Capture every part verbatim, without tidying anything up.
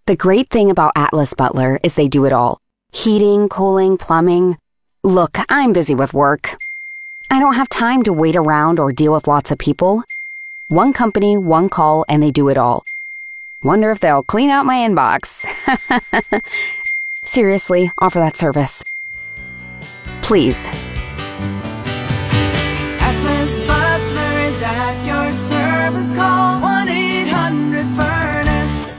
The great thing about Atlas Butler is they do it all. Heating, cooling, plumbing. Look, I'm busy with work. I don't have time to wait around or deal with lots of people. One company, one call, and they do it all. Wonder if they'll clean out my inbox. Seriously, offer that service. Please. Atlas Butler is at your service. Call one eight hundred furnace.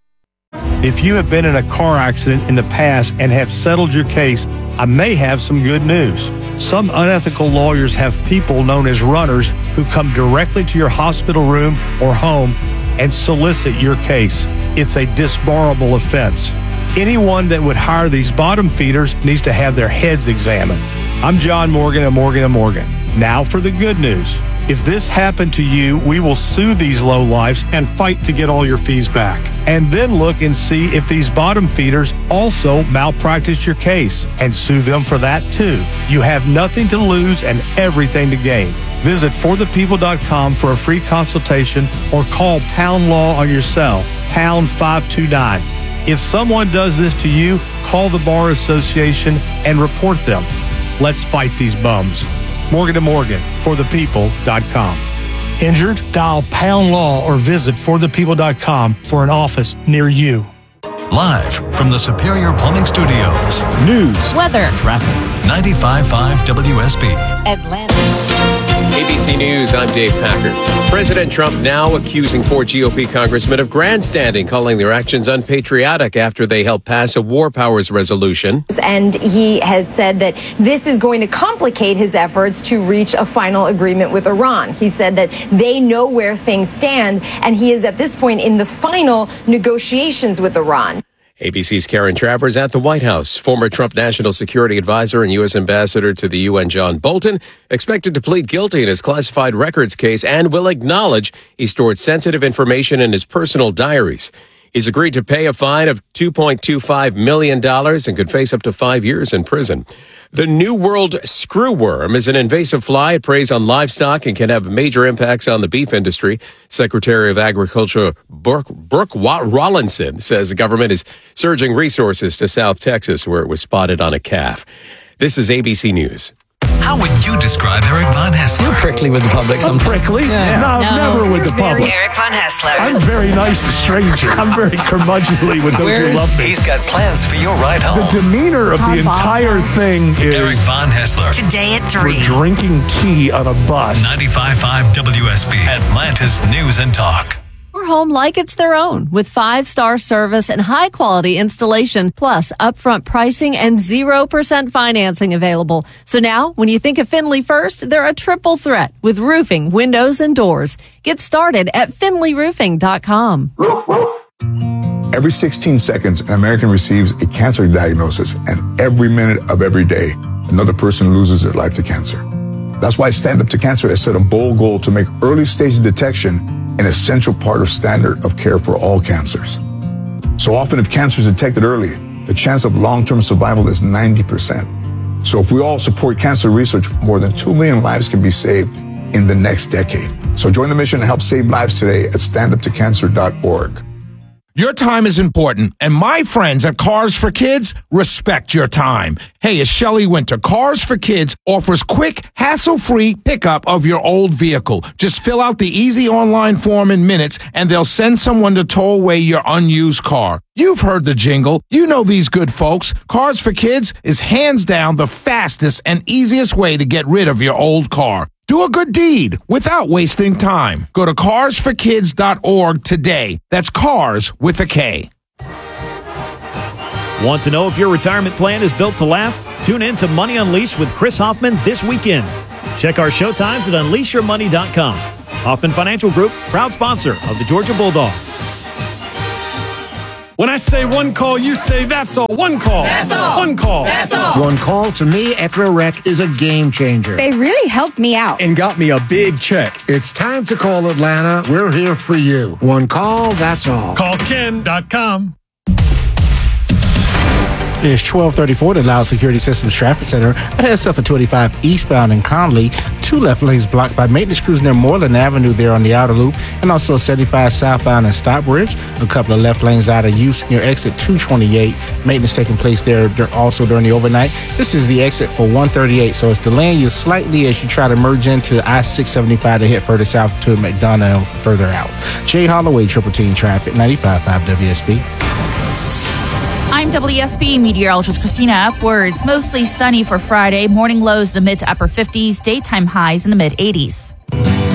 If you have been in a car accident in the past and have settled your case, I may have some good news. Some unethical lawyers have people known as runners who come directly to your hospital room or home and solicit your case. It's a disbarable offense. Anyone that would hire these bottom feeders needs to have their heads examined. I'm John Morgan of Morgan and Morgan. Now for the good news. If this happened to you, we will sue these lowlifes and fight to get all your fees back. And then look and see if these bottom feeders also malpractice your case and sue them for that too. You have nothing to lose and everything to gain. Visit for the people dot com for a free consultation or call Pound Law on your cell, pound five two nine. If someone does this to you, call the Bar Association and report them. Let's fight these bums. Morgan and Morgan, for the people dot com. Injured? Dial Pound Law or visit for the people dot com for an office near you. Live from the Superior Plumbing Studios. News, weather, traffic. ninety-five point five W S B. Atlanta. A B C News, I'm Dave Packard. President Trump now accusing four G O P congressmen of grandstanding, calling their actions unpatriotic after they helped pass a war powers resolution. And he has said that this is going to complicate his efforts to reach a final agreement with Iran. He said that they know where things stand, and he is at this point in the final negotiations with Iran. A B C's Karen Travers at the White House. Former Trump National Security Advisor and U S Ambassador to the U N John Bolton expected to plead guilty in his classified records case and will acknowledge he stored sensitive information in his personal diaries. He's agreed to pay a fine of two point two five million dollars and could face up to five years in prison. The New World screwworm is an invasive fly. It preys on livestock and can have major impacts on the beef industry. Secretary of Agriculture Brooke, Brooke Rollinson says the government is surging resources to South Texas, where it was spotted on a calf. This is A B C News. How would you describe Eric Von Haessler? You're prickly with the public I'm sometimes. prickly? Yeah. No, No, never with the public. Eric Von Haessler. I'm very nice to strangers. I'm very curmudgeonly with those Where's- who love me. He's got plans for your ride The home. demeanor of the entire thing Eric is Von Haessler. Today at we're three. drinking tea on a bus. ninety-five point five W S B. Atlanta's News and Talk. Your home like it's their own with five-star service and high-quality installation, plus upfront pricing and zero percent financing available. So now, when you think of Finley First, they're a triple threat with roofing, windows, and doors. Get started at finley roofing dot com. Every sixteen seconds, an American receives a cancer diagnosis, and every minute of every day, another person loses their life to cancer. That's why Stand Up to Cancer has set a bold goal to make early stage detection an essential part of standard of care for all cancers. So often, if cancer is detected early, the chance of long-term survival is ninety percent. So if we all support cancer research, more than two million lives can be saved in the next decade. So join the mission and help save lives today at stand up to cancer dot org. Your time is important, and my friends at Cars for Kids respect your time. Hey, it's Shelley Winter. Cars for Kids offers quick, hassle-free pickup of your old vehicle. Just fill out the easy online form in minutes, and they'll send someone to tow away your unused car. You've heard the jingle. You know these good folks. Cars for Kids is hands down the fastest and easiest way to get rid of your old car. Do a good deed without wasting time. Go to cars for kids dot org today. That's cars with a K. Want to know if your retirement plan is built to last? Tune in to Money Unleashed with Chris Hoffman this weekend. Check our show times at unleash your money dot com. Hoffman Financial Group, proud sponsor of the Georgia Bulldogs. When I say one call, you say that's all. One call. That's all. One call. That's all. One call to me after a wreck is a game changer. They really helped me out. And got me a big check. It's time to call Atlanta. We're here for you. One call, that's all. call ken dot com. It's twelve thirty-four, the Loud Security Systems Traffic Center. Ahead of seven twenty-five eastbound in Conley two left lanes blocked by maintenance crews near Moreland Avenue there on the outer loop, and also seventy-five southbound in Stockbridge. A couple of left lanes out of use near exit two twenty-eight. Maintenance taking place there also during the overnight. This is the exit for one thirty-eight, so it's delaying you slightly as you try to merge into I six seventy-five to hit further south to McDonough and further out. Jay Holloway, Triple T Traffic, ninety-five point five W S B. I'm W S B meteorologist Christina Upwards. Mostly sunny for Friday. Morning lows the mid to upper fifties. Daytime highs in the mid eighties.